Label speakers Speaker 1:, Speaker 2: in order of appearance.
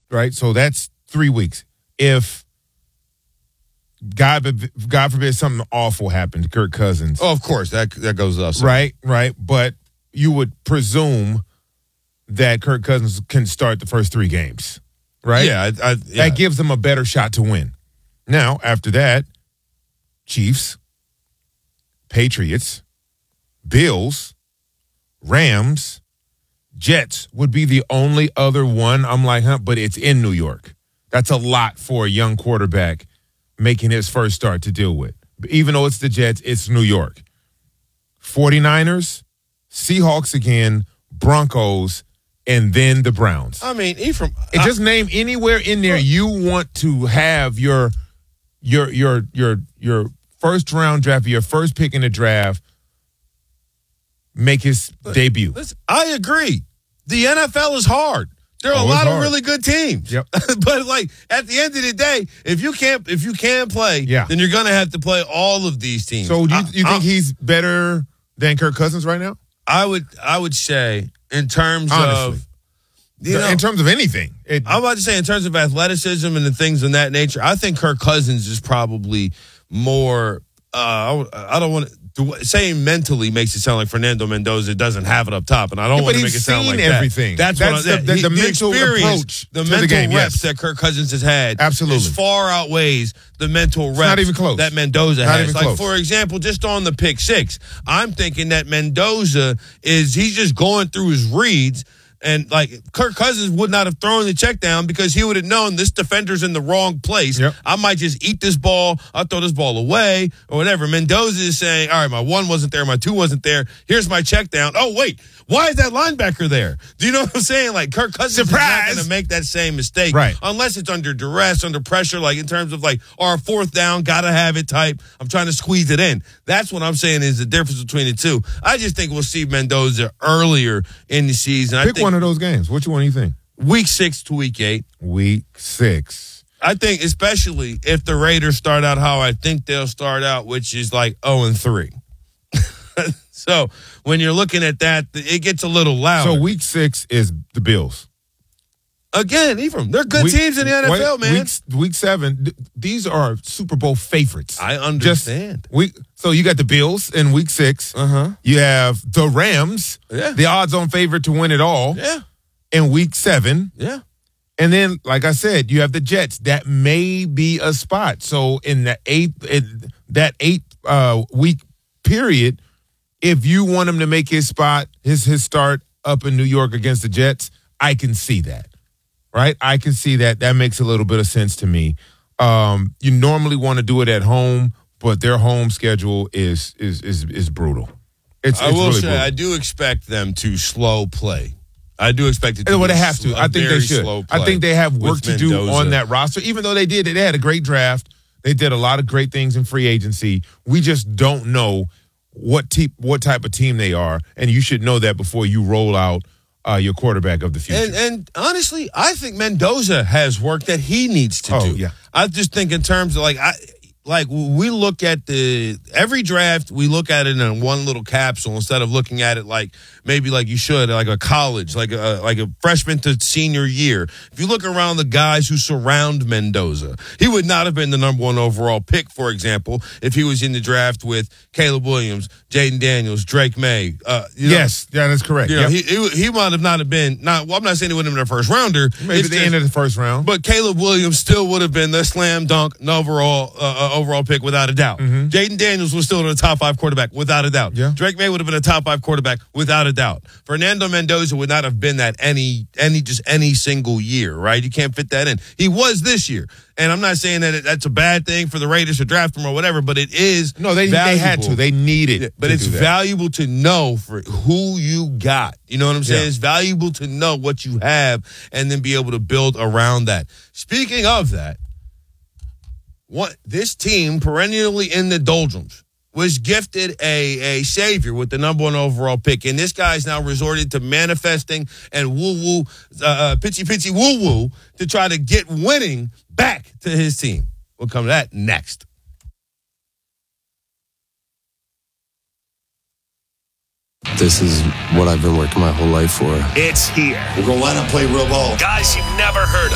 Speaker 1: right? So that's 3 weeks. If God forbid something awful happened to Kirk Cousins.
Speaker 2: Oh, of course, that goes up.
Speaker 1: Right. But you would presume that Kirk Cousins can start the first 3 games, right?
Speaker 2: Yeah.
Speaker 1: That gives them a better shot to win. Now, after that, Chiefs, Patriots, Bills, Rams, Jets would be the only other one. I'm like, but it's in New York. That's a lot for a young quarterback making his first start to deal with. Even though it's the Jets, it's New York. 49ers, Seahawks again, Broncos, and then the Browns.
Speaker 2: I mean, Ephraim.
Speaker 1: Just name anywhere in there you want to have your first round draft, your first pick in the draft, make his debut.
Speaker 2: Listen, I agree. The NFL is hard. There are a lot of really good teams.
Speaker 1: Yep.
Speaker 2: But like at the end of the day, if you can't play, then you're gonna have to play all of these teams.
Speaker 1: So do you think he's better than Kirk Cousins right now?
Speaker 2: I would say in terms of
Speaker 1: in terms of anything.
Speaker 2: I'm about to say in terms of athleticism and the things of that nature, I think Kirk Cousins is probably more I don't want to saying mentally makes it sound like Fernando Mendoza doesn't have it up top, and I don't want to make it sound like
Speaker 1: everything.
Speaker 2: That's
Speaker 1: the mental approach,
Speaker 2: the mental
Speaker 1: game,
Speaker 2: reps that Kirk Cousins has had,
Speaker 1: absolutely,
Speaker 2: far outweighs the mental reps
Speaker 1: not even close.
Speaker 2: That Mendoza
Speaker 1: not
Speaker 2: has.
Speaker 1: Even
Speaker 2: like
Speaker 1: close.
Speaker 2: For example, just on the pick 6, I'm thinking that Mendoza he's just going through his reads. And, like, Kirk Cousins would not have thrown the check down because he would have known this defender's in the wrong place.
Speaker 1: Yep.
Speaker 2: I might just eat this ball. I'll throw this ball away or whatever. Mendoza is saying, all right, my 1 wasn't there. My 2 wasn't there. Here's my check down. Oh, wait. Why is that linebacker there? Do you know what I'm saying? Like, Kirk Cousins is not going to make that same mistake.
Speaker 1: Right.
Speaker 2: Unless it's under duress, under pressure, like in terms of, like, our 4th down, got to have it type. I'm trying to squeeze it in. That's what I'm saying is the difference between the two. I just think we'll see Mendoza earlier in the season.
Speaker 1: Pick one of those games. Which one do you think?
Speaker 2: Week 6 to week 8.
Speaker 1: Week 6.
Speaker 2: I think especially if the Raiders start out how I think they'll start out, which is like 0-3. So when you're looking at that, it gets a little louder.
Speaker 1: So week 6 is the Bills.
Speaker 2: Again, Ephraim, they're good teams in the NFL, man.
Speaker 1: Week 7, these are Super Bowl favorites.
Speaker 2: I understand.
Speaker 1: So you got the Bills in week 6. You have the Rams, the odds-on favorite to win it all.
Speaker 2: Yeah.
Speaker 1: In week 7.
Speaker 2: Yeah.
Speaker 1: And then, like I said, you have the Jets. That may be a spot. So in the 8 week period, if you want him to make his spot, his start up in New York against the Jets, I can see that. Right? I can see that. That makes a little bit of sense to me. You normally want to do it at home, but their home schedule is brutal. It's
Speaker 2: I will
Speaker 1: really
Speaker 2: say,
Speaker 1: brutal.
Speaker 2: I do expect them to slow play. I do expect it to
Speaker 1: Well,
Speaker 2: be
Speaker 1: they have to. I think they should. I think they have work to do on that roster, even though they had a great draft. They did a lot of great things in free agency. We just don't know what type of team they are, and you should know that before you roll out your quarterback of the future.
Speaker 2: And honestly, I think Mendoza has work that he needs to do.
Speaker 1: Yeah.
Speaker 2: I just think in terms of we look at every draft, we look at it in one little capsule instead of looking at it like maybe like you should, like a college, like a freshman to senior year. If you look around the guys who surround Mendoza, he would not have been the number 1 overall pick, for example, if he was in the draft with Caleb Williams, Jaden Daniels, Drake May.
Speaker 1: Yes, that is correct.
Speaker 2: You know, he might have not have been. I'm not saying he wouldn't have been the first rounder.
Speaker 1: Maybe the end of the first round.
Speaker 2: But Caleb Williams still would have been the slam dunk overall pick without a doubt.
Speaker 1: Mm-hmm.
Speaker 2: Jaden Daniels was still in the top 5 quarterback without a doubt.
Speaker 1: Yeah.
Speaker 2: Drake May would have been a top 5 quarterback without a doubt. Fernando Mendoza would not have been that any single year, right? You can't fit that in. He was this year. And I'm not saying that that's a bad thing for the Raiders to draft him or whatever, but it is
Speaker 1: they had to. They needed it.
Speaker 2: But it's valuable to know for who you got. You know what I'm saying?
Speaker 1: Yeah.
Speaker 2: It's valuable to know what you have and then be able to build around that. Speaking of that, this team, perennially in the doldrums, was gifted a savior with the number 1 overall pick. And this guy's now resorted to manifesting and woo-woo, pitchy woo-woo to try to get winning back to his team. We'll come to that next.
Speaker 3: This is what I've been working my whole life for.
Speaker 4: It's here.
Speaker 5: We're going to line up, play real ball.
Speaker 4: Guys you've never heard of.